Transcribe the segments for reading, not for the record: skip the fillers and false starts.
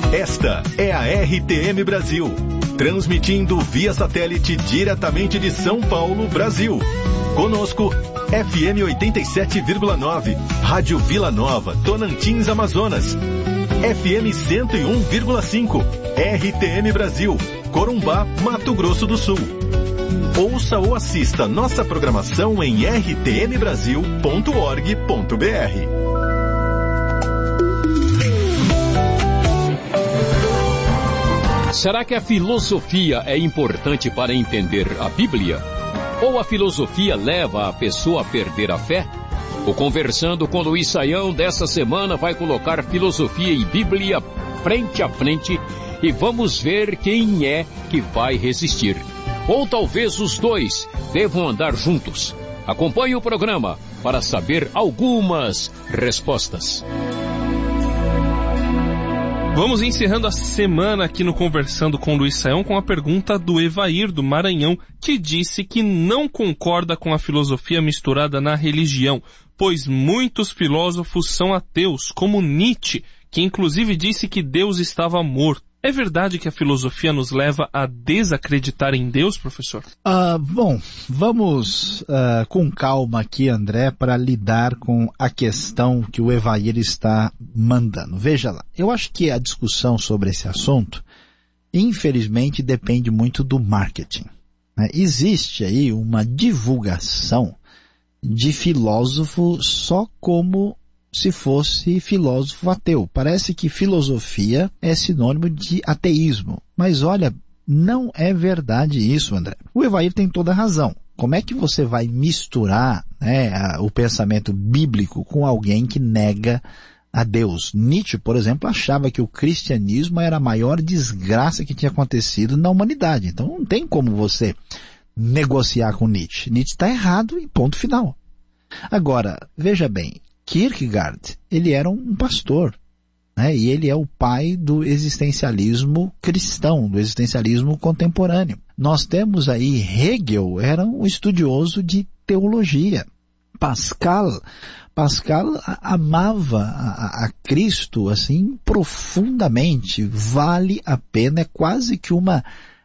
Esta é a RTM Brasil, transmitindo via satélite diretamente de São Paulo, Brasil. Conosco, FM 87,9, Rádio Vila Nova, Tonantins, Amazonas. FM 101,5, RTM Brasil, Corumbá, Mato Grosso do Sul. Ouça ou assista nossa programação em rtmbrasil.org.br. Será que a filosofia é importante para entender a Bíblia? Ou a filosofia leva a pessoa a perder a fé? O Conversando com Luiz Saião dessa semana vai colocar filosofia e Bíblia frente a frente e vamos ver quem é que vai resistir. Ou talvez os dois devam andar juntos. Acompanhe o programa para saber algumas respostas. Vamos encerrando a semana aqui no Conversando com Luiz Saião com a pergunta do Evair, do Maranhão, que disse que não concorda com a filosofia misturada na religião, pois muitos filósofos são ateus, como Nietzsche, que inclusive disse que Deus estava morto. É verdade que a filosofia nos leva a desacreditar em Deus, professor? Bom, vamos com calma aqui, André, para lidar com a questão que o Evair está mandando. Veja lá, eu acho que a discussão sobre esse assunto, infelizmente, depende muito do marketing, né? Existe aí uma divulgação de filósofo só como se fosse filósofo ateu. Parece que filosofia é sinônimo de ateísmo. Mas olha, não é verdade isso, André. O Evair tem toda a razão. Como é que você vai misturar, né, o pensamento bíblico com alguém que nega a Deus? Nietzsche, por exemplo, achava que o cristianismo era a maior desgraça que tinha acontecido na humanidade. Então não tem como você negociar com Nietzsche. Nietzsche está errado e ponto final. Agora, veja bem, Kierkegaard, ele era um pastor, né? E ele é o pai do existencialismo cristão, do existencialismo contemporâneo. Nós temos aí Hegel, era um estudioso de teologia. Pascal amava a Cristo assim profundamente, vale a pena, é quase que uma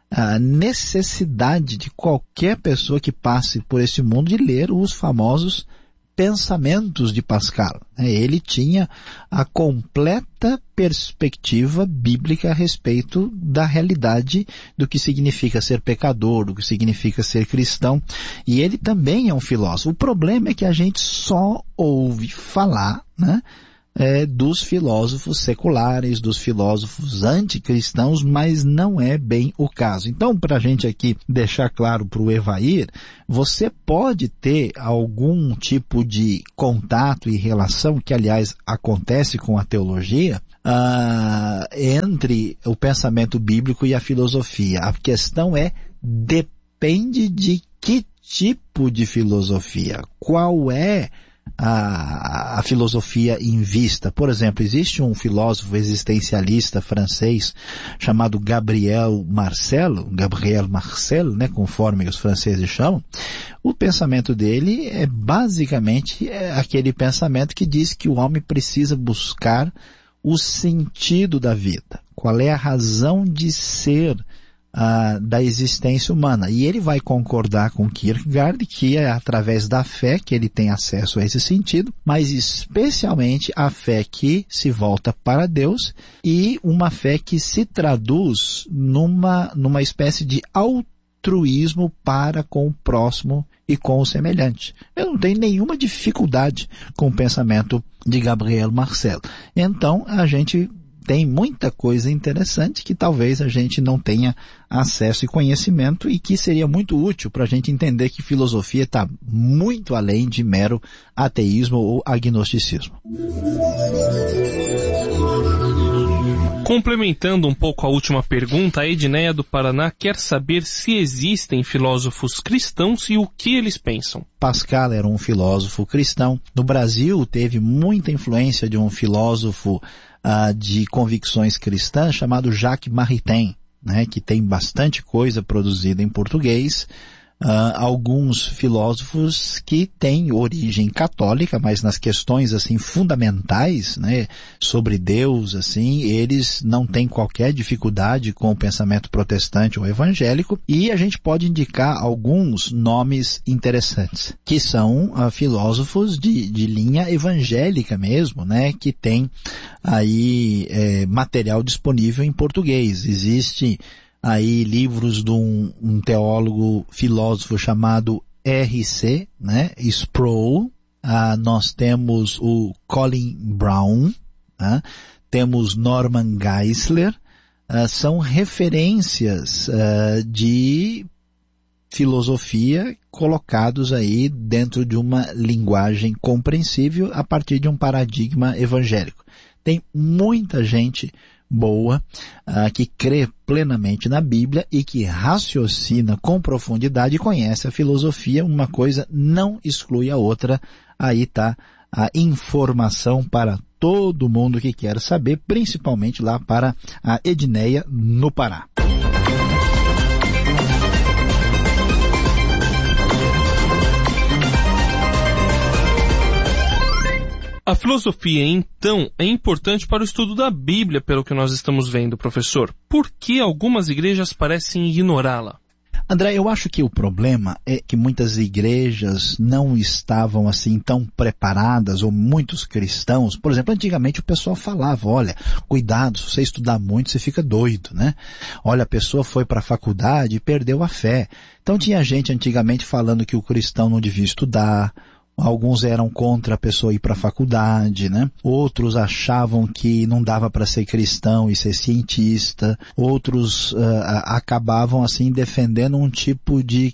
necessidade de qualquer pessoa que passe por esse mundo de ler os famosos pensamentos de Pascal. Ele tinha a completa perspectiva bíblica a respeito da realidade do que significa ser pecador, do que significa ser cristão, e ele também é um filósofo. O problema é que a gente só ouve falar, né, dos filósofos seculares, dos filósofos anticristãos, mas não é bem o caso. Então, para a gente aqui deixar claro para o Evair, você pode ter algum tipo de contato e relação, que aliás acontece com a teologia, entre o pensamento bíblico e a filosofia. A questão depende de que tipo de filosofia, qual é a filosofia em vista. Por exemplo, existe um filósofo existencialista francês chamado Gabriel Marcel, né, conforme os franceses chamam. O pensamento dele é basicamente aquele pensamento que diz que o homem precisa buscar o sentido da vida. Qual é a razão de ser da existência humana. E ele vai concordar com Kierkegaard que é através da fé que ele tem acesso a esse sentido, mas especialmente a fé que se volta para Deus e uma fé que se traduz numa espécie de altruísmo para com o próximo e com o semelhante. Eu não tenho nenhuma dificuldade com o pensamento de Gabriel Marcel. Então, a gente tem muita coisa interessante que talvez a gente não tenha acesso e conhecimento e que seria muito útil para a gente entender que filosofia está muito além de mero ateísmo ou agnosticismo. Complementando um pouco a última pergunta, a Edneia do Paraná quer saber se existem filósofos cristãos e o que eles pensam. Pascal era um filósofo cristão. No Brasil teve muita influência de um filósofo de convicções cristãs chamado Jacques Maritain, né, que tem bastante coisa produzida em português. alguns filósofos que têm origem católica, mas nas questões assim fundamentais, né, sobre Deus, assim, eles não têm qualquer dificuldade com o pensamento protestante ou evangélico, e a gente pode indicar alguns nomes interessantes, que são filósofos de linha evangélica mesmo, né, que tem aí material disponível em português. Existe aí livros de um teólogo filósofo chamado R.C., né, Sproul. Nós temos o Colin Brown, temos Norman Geisler. São referências de filosofia colocados aí dentro de uma linguagem compreensível a partir de um paradigma evangélico. Tem muita gente boa, que crê plenamente na Bíblia e que raciocina com profundidade e conhece a filosofia. Uma coisa não exclui a outra. Aí está a informação para todo mundo que quer saber, principalmente lá para a Edneia, no Pará. A filosofia, então, é importante para o estudo da Bíblia, pelo que nós estamos vendo, professor. Por que algumas igrejas parecem ignorá-la? André, eu acho que o problema é que muitas igrejas não estavam assim tão preparadas, ou muitos cristãos. Por exemplo, antigamente o pessoal falava, olha, cuidado, se você estudar muito você fica doido, né? Olha, a pessoa foi para a faculdade e perdeu a fé. Então tinha gente antigamente falando que o cristão não devia estudar. Alguns eram contra a pessoa ir para a faculdade, né? Outros achavam que não dava para ser cristão e ser cientista. Outros acabavam assim defendendo um tipo de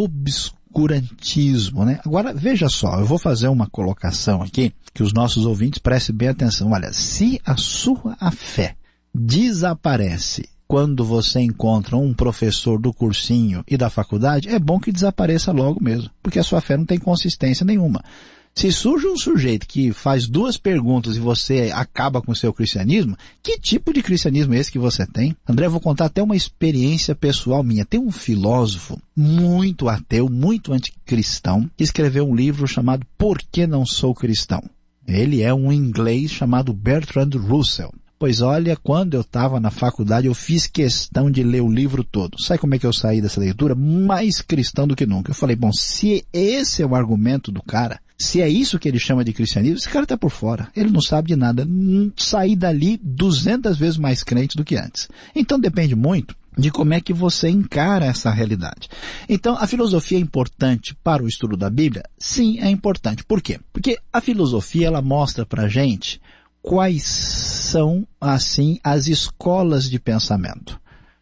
obscurantismo, né? Agora, veja só, eu vou fazer uma colocação aqui, que os nossos ouvintes prestem bem atenção. Olha, se a sua fé desaparece quando você encontra um professor do cursinho e da faculdade, é bom que desapareça logo mesmo, porque a sua fé não tem consistência nenhuma. Se surge um sujeito que faz 2 perguntas e você acaba com o seu cristianismo, que tipo de cristianismo é esse que você tem? André, eu vou contar até uma experiência pessoal minha. Tem um filósofo muito ateu, muito anticristão, que escreveu um livro chamado Por que Não Sou Cristão? Ele é um inglês chamado Bertrand Russell. Pois olha, quando eu estava na faculdade, eu fiz questão de ler o livro todo. Sabe como é que eu saí dessa leitura? Mais cristão do que nunca. Eu falei, bom, se esse é o argumento do cara, se é isso que ele chama de cristianismo, esse cara está por fora. Ele não sabe de nada. Saí dali 200 vezes mais crente do que antes. Então depende muito de como é que você encara essa realidade. Então, a filosofia é importante para o estudo da Bíblia? Sim, é importante. Por quê? Porque a filosofia, ela mostra para a gente quais são, assim, as escolas de pensamento.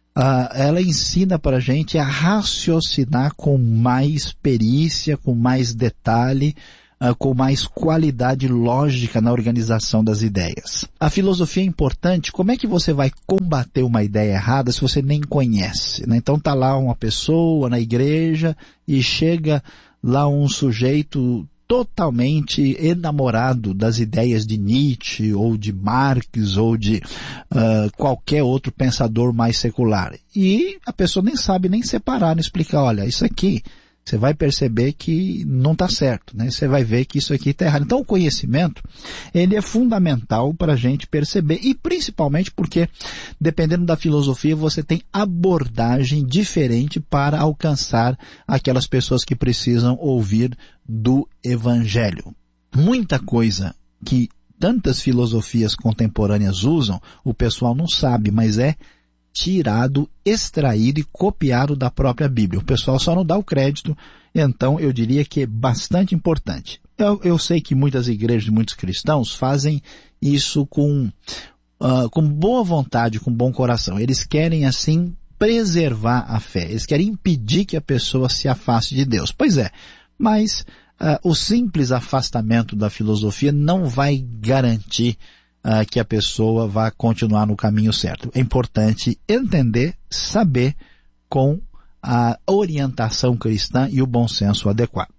Ela ensina para a gente a raciocinar com mais perícia, com mais detalhe, com mais qualidade lógica na organização das ideias. A filosofia é importante. Como é que você vai combater uma ideia errada se você nem conhece, né? Então está lá uma pessoa na igreja e chega lá um sujeito totalmente enamorado das ideias de Nietzsche ou de Marx ou de qualquer outro pensador mais secular. E a pessoa nem sabe nem separar, nem explicar, olha, isso aqui, você vai perceber que não está certo, né? Você vai ver que isso aqui está errado. Então o conhecimento, ele é fundamental para a gente perceber, e principalmente porque, dependendo da filosofia, você tem abordagem diferente para alcançar aquelas pessoas que precisam ouvir do Evangelho. Muita coisa que tantas filosofias contemporâneas usam, o pessoal não sabe, mas é tirado, extraído e copiado da própria Bíblia. O pessoal só não dá o crédito, então eu diria que é bastante importante. Eu sei que muitas igrejas e muitos cristãos fazem isso com boa vontade, com bom coração. Eles querem, assim, preservar a fé. Eles querem impedir que a pessoa se afaste de Deus. Pois é, mas o simples afastamento da filosofia não vai garantir que a pessoa vá continuar no caminho certo. É importante entender, saber com a orientação cristã e o bom senso adequado.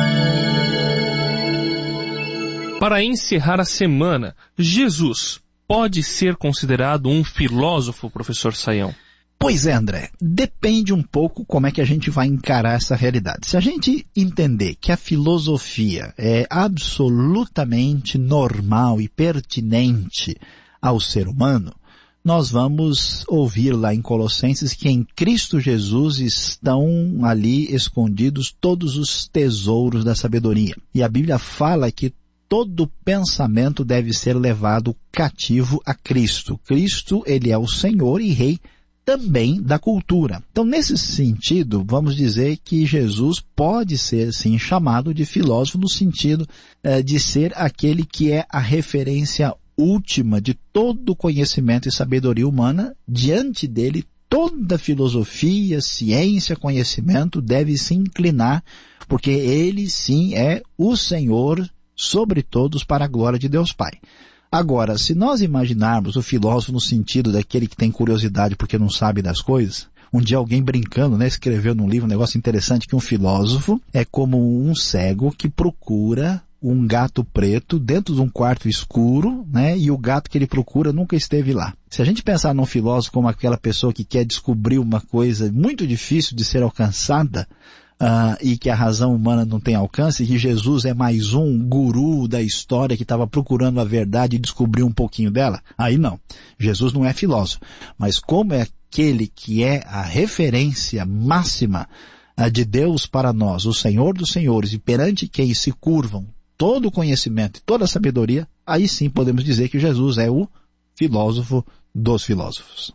Para encerrar a semana, Jesus pode ser considerado um filósofo, professor Sayão? Pois é, André, depende um pouco como é que a gente vai encarar essa realidade. Se a gente entender que a filosofia é absolutamente normal e pertinente ao ser humano, nós vamos ouvir lá em Colossenses que em Cristo Jesus estão ali escondidos todos os tesouros da sabedoria. E a Bíblia fala que todo pensamento deve ser levado cativo a Cristo. Cristo, ele é o Senhor e Rei também da cultura. Então, nesse sentido, vamos dizer que Jesus pode ser, sim, chamado de filósofo no sentido de ser aquele que é a referência última de todo conhecimento e sabedoria humana. Diante dele, toda filosofia, ciência, conhecimento deve se inclinar, porque ele, sim, é o Senhor sobre todos para a glória de Deus Pai. Agora, se nós imaginarmos o filósofo no sentido daquele que tem curiosidade porque não sabe das coisas, um dia alguém brincando, escreveu num livro um negócio interessante, que um filósofo é como um cego que procura um gato preto dentro de um quarto escuro, e o gato que ele procura nunca esteve lá. Se a gente pensar num filósofo como aquela pessoa que quer descobrir uma coisa muito difícil de ser alcançada, e que a razão humana não tem alcance, e que Jesus é mais um guru da história que estava procurando a verdade e descobriu um pouquinho dela, aí não. Jesus não é filósofo. Mas como é aquele que é a referência máxima de Deus para nós, o Senhor dos Senhores, e perante quem se curvam todo o conhecimento e toda a sabedoria, aí sim podemos dizer que Jesus é o filósofo dos filósofos.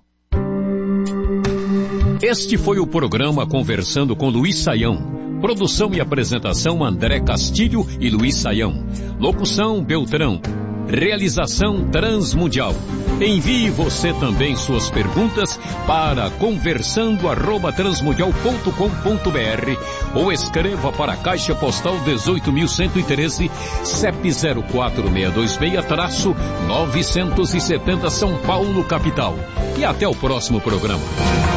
Este foi o programa Conversando com Luiz Saião. Produção e apresentação André Castilho e Luiz Saião. Locução Beltrão. Realização Transmundial. Envie você também suas perguntas para conversando@transmundial.com.br ou escreva para a Caixa Postal 18.113, CEP 04626-970 São Paulo, capital. E até o próximo programa.